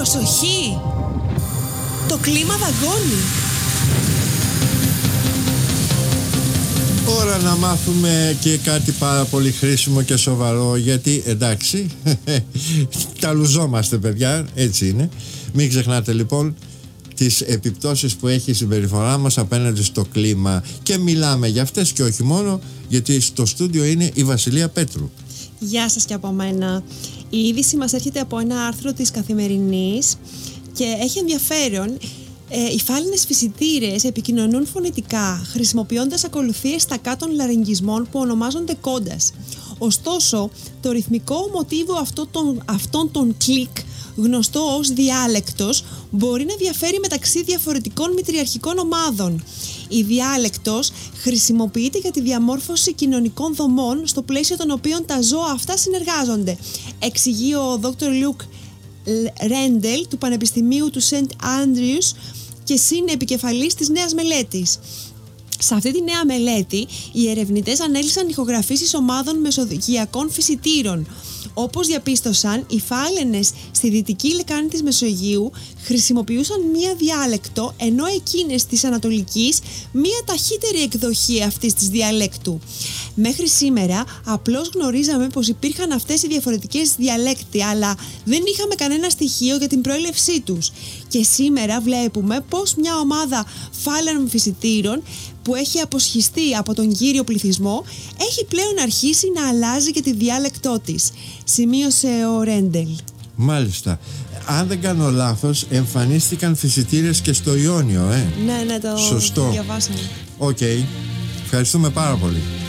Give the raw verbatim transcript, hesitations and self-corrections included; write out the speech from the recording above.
Προσοχή! Το κλίμα δαγκώνει. Ώρα να μάθουμε και κάτι πάρα πολύ χρήσιμο και σοβαρό, γιατί εντάξει, τα λουζόμαστε παιδιά, έτσι είναι. Μην ξεχνάτε λοιπόν τις επιπτώσεις που έχει η συμπεριφορά μας απέναντι στο κλίμα, και μιλάμε για αυτές και όχι μόνο, γιατί στο στούντιο είναι η Βασιλεία Πέτρου. Γεια σας και από μένα. Η είδηση μας έρχεται από ένα άρθρο της Καθημερινής και έχει ενδιαφέρον. Ε, οι φάλινες φυσιτήρες επικοινωνούν φωνητικά χρησιμοποιώντας ακολουθίες στακάτων λαρυγγισμών που ονομάζονται κόντας. Ωστόσο, το ρυθμικό μοτίβο αυτό των, αυτών των κλικ, γνωστό ως διάλεκτος, μπορεί να διαφέρει μεταξύ διαφορετικών μητριαρχικών ομάδων. Η διάλεκτος χρησιμοποιείται για τη διαμόρφωση κοινωνικών δομών στο πλαίσιο των οποίων τα ζώα αυτά συνεργάζονται, εξηγεί ο δόκτωρ Λουκ Ρέντελ του Πανεπιστημίου του Σεντ Άντριους και συνεπικεφαλής της νέας μελέτης. Σε αυτή τη νέα μελέτη, οι ερευνητές ανέλυσαν ηχογραφήσεις ομάδων μεσογειακών φυσιτήρων. Όπως διαπίστωσαν, οι φάλαινες στη δυτική λεκάνη της Μεσογείου χρησιμοποιούσαν μία διάλεκτο, ενώ εκείνες της Ανατολικής μία ταχύτερη εκδοχή αυτής της διαλέκτου. Μέχρι σήμερα απλώς γνωρίζαμε πως υπήρχαν αυτές οι διαφορετικές διαλέκτοι, αλλά δεν είχαμε κανένα στοιχείο για την προέλευσή τους. Και σήμερα βλέπουμε πως μια ομάδα φάλαινων φυσιτήρων που έχει αποσχιστεί από τον κύριο πληθυσμό έχει πλέον αρχίσει να αλλάζει και τη διάλεκτό της, σημείωσε ο Ρέντελ. Μάλιστα. Αν δεν κάνω λάθος, εμφανίστηκαν φυσιτήρες και στο Ιόνιο, ε. Ναι, ναι, το Σωστό. διαβάσαμε. Οκ. Okay. Ευχαριστούμε πάρα πολύ.